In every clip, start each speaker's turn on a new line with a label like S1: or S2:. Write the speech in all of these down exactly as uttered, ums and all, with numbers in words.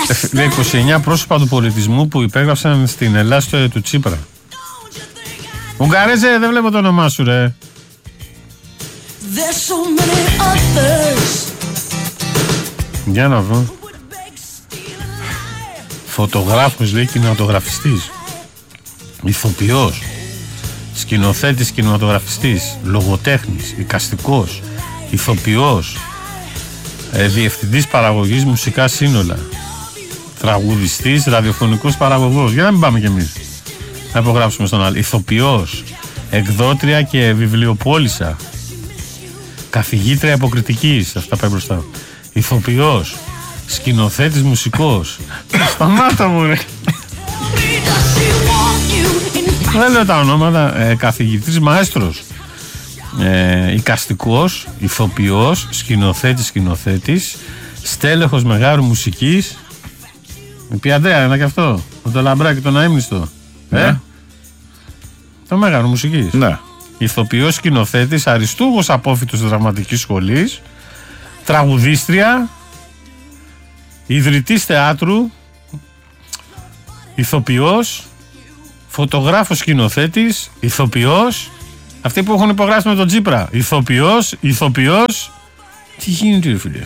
S1: είκοσι εννέα πρόσωπα του πολιτισμού που υπέγραψαν στην Ελλάδα του Τσίπρα. Ουγγαρέζε, δεν βλέπω το όνομά σου, ρε. Για να δω. Φωτογράφος, λέει, κινηματογραφιστής, ηθοποιός, σκηνοθέτης, κινηματογραφιστής, λογοτέχνης, εικαστικός, ηθοποιός, ε, διευθυντής παραγωγής μουσικά σύνολα, τραγουδιστής, ραδιοφωνικός παραγωγός. Για να μην πάμε κι εμείς να υπογράψουμε στον άλλο. Ηθοποιός, εκδότρια και βιβλιοπόλησα, καθηγήτρια υποκριτικής. Αυτά πάει μπροστά. Ηθοποιός, σκηνοθέτης, μουσικός. Σταμάτα μου, ρε. Δεν λέω τα ονόματα. ε, Καθηγητής, μαέστρος, ε, εικαστικός, ηθοποιός, σκηνοθέτης, σκηνοθέτης, στέλεχος μεγάλου μουσικής. Πει Αντρέα, ένα και αυτό. Με το λαμπράκι, τον αείμνηστο.
S2: Ναι.
S1: Ε? Το μεγάλο μουσικής.
S2: Ναι.
S1: Ηθοποιός, σκηνοθέτης, αριστούχος απόφοιτος δραματικής σχολής, τραγουδίστρια, ιδρυτής θεάτρου, ηθοποιός, φωτογράφος, σκηνοθέτης, ηθοποιός. Αυτοί που έχουν υπογράψει με τον Τσίπρα. Ηθοποιός, ηθοποιός. Τι γίνεται, φίλε?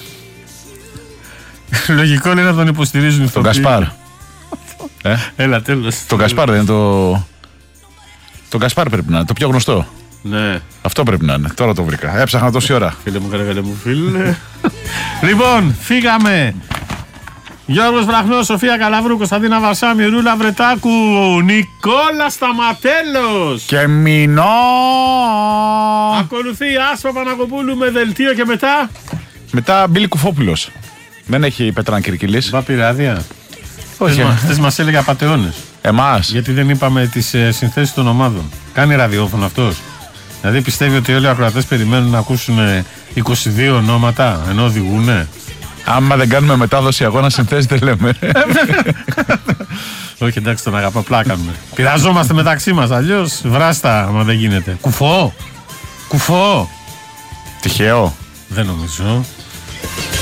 S1: Λογικό είναι να τον υποστηρίζουν οι
S2: Τον
S1: ηθοποιοί.
S2: Κασπάρ. ε?
S1: Έλα, τέλος.
S2: Τον Κασπάρ δεν είναι το. Τον Κασπάρ πρέπει να είναι, το πιο γνωστό.
S1: Ναι.
S2: Αυτό πρέπει να είναι. Τώρα το βρήκα. Έψαχνα τόση ώρα.
S1: Φίλε μου, καλέ, καλέ μου, φίλε. Λοιπόν, φύγαμε. Γιώργος Βραχνός, Σοφία Καλαβρού, Κωνσταντίνα Βαρσάμι, Ρούλα Βρετάκου, Νικόλα Σταματέλος.
S2: Και μηνό.
S1: Ακολουθεί Άσπα Παναγοπούλου με δελτίο και μετά.
S2: Μετά Μπίλη Κουφόπουλος. Δεν έχει Πετράν Κυρκυλής.
S1: Μπα πήρε άδεια.
S2: Όχι.
S1: Χθες μας έλεγε απατεώνες.
S2: Εμάς.
S1: Γιατί δεν είπαμε τις ε, συνθέσεις των ομάδων. Κάνει ραδιόφωνο αυτός. Δηλαδή πιστεύει ότι όλοι οι ακροατές περιμένουν να ακούσουν ε, είκοσι δύο ονόματα ενώ οδηγούνε.
S2: Άμα δεν κάνουμε μετάδοση αγώνα συνθέσεις δεν λέμε.
S1: Όχι, εντάξει, τον αγαπά, πλάκα κάνουμε. Πειραζόμαστε μεταξύ μας, αλλιώς βράστα άμα δεν γίνεται. Κουφό. Κουφό.
S2: Τυχαίο.
S1: Δεν νομίζω.